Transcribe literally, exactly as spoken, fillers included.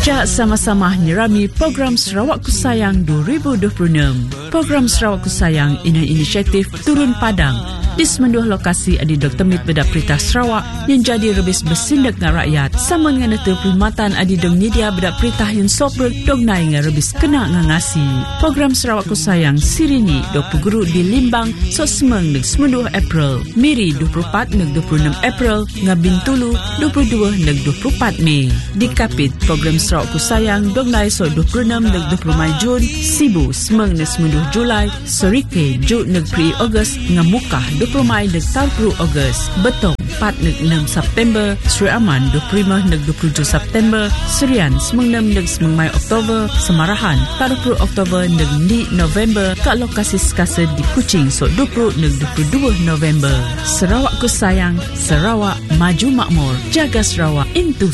Jak sama-sama nyerami program Sarawak Ku Sayang dua ribu dua puluh enam. Program Sarawak Ku Sayang ini inisiatif Turun Padang di semenduh lokasi adi Doktor Mit Bedak Perintah Sarawak yang jadi rebis bersindak dengan rakyat sama dengan itu perkhidmatan adi dong media bedak perintah yang sober dong naik dengan rebis kena ngangasi. Program Sarawak Ku Sayang sirini dua puluh guru di Limbang so semeng neg semenduh April, Miri dua puluh empat neg dua puluh enam April, Ngabintulu dua puluh dua neg dua puluh empat Mei. Di Kapit program Sarawak Ku Sayang dong naik so dua puluh enam neg dua puluh Mei Jun, Sibu semeng neg semenduh Julai, Sorike Jun neg pri Ogos ngamukah dua puluh Mei neg Tarpru Ogos, Betong empat neg enam September, Sri Aman dua puluh lima neg dua puluh tujuh September, Serian semeng enam neg semeng Mei Oktober, Semarahan Tarpru Oktober neg di November, kat lokasi sekasa di Kuching so dua puluh neg dua puluh dua November. Sarawak Ku Sayang, Sarawak maju makmur, jaga Sarawak into